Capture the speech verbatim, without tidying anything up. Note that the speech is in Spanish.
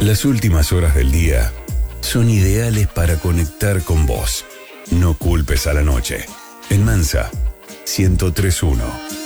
Las últimas horas del día son ideales para conectar con vos. No culpes a la noche. En Mansa, ciento tres punto uno.